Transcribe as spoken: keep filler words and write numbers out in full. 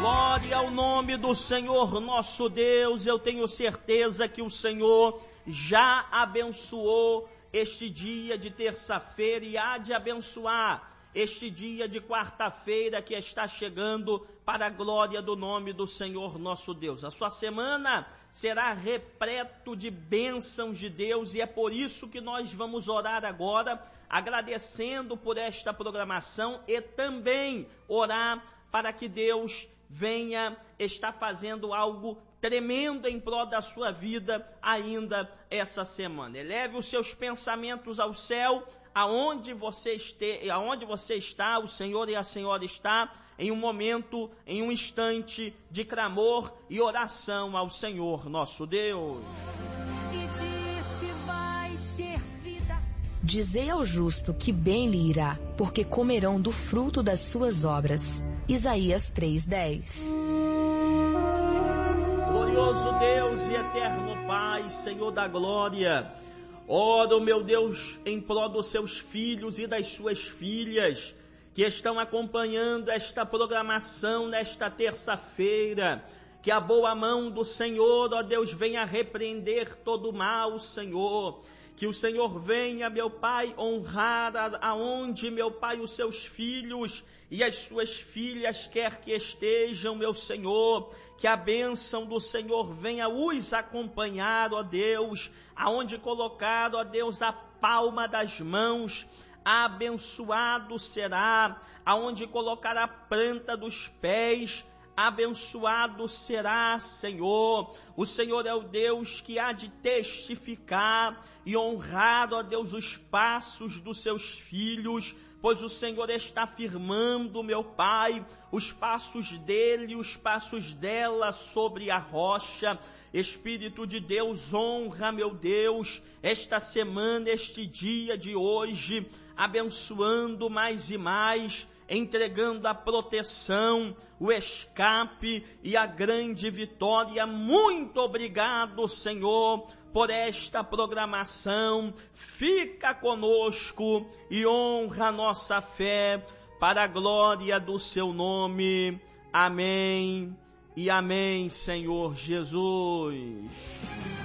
Glória ao nome do Senhor nosso Deus. Eu tenho certeza que o Senhor já abençoou este dia de terça-feira e há de abençoar este dia de quarta-feira que está chegando para a glória do nome do Senhor nosso Deus. A sua semana será repleto de bênçãos de Deus e é por isso que nós vamos orar agora, agradecendo por esta programação e também orar para que Deus venha estar fazendo algo tremendo em prol da sua vida ainda essa semana. Eleve os seus pensamentos ao céu, aonde você, este, aonde você está, o Senhor e a Senhora está, em um momento, em um instante de clamor e oração ao Senhor nosso Deus. E disse, vai ter vida. Dizei ao justo que bem lhe irá, porque comerão do fruto das suas obras. Isaías três, dez. Glorioso Deus e eterno Pai, Senhor da glória, oro, meu Deus, em prol dos seus filhos e das suas filhas, que estão acompanhando esta programação nesta terça-feira, que a boa mão do Senhor, ó Deus, venha repreender todo o mal, Senhor, que o Senhor venha, meu Pai, honrar aonde, meu Pai, os seus filhos e as suas filhas quer que estejam, meu Senhor, que a bênção do Senhor venha os acompanhar, ó Deus, aonde colocar, ó Deus, a palma das mãos, abençoado será, aonde colocar a planta dos pés, abençoado será, Senhor. O Senhor é o Deus que há de testificar e honrar, ó Deus, os passos dos seus filhos, pois o Senhor está firmando, meu Pai, os passos dele e os passos dela sobre a rocha. Espírito de Deus, honra, meu Deus, esta semana, este dia de hoje, abençoando mais e mais, entregando a proteção, o escape e a grande vitória. Muito obrigado, Senhor, por esta programação. Fica conosco e honra a nossa fé para a glória do seu nome. Amém e amém, Senhor Jesus.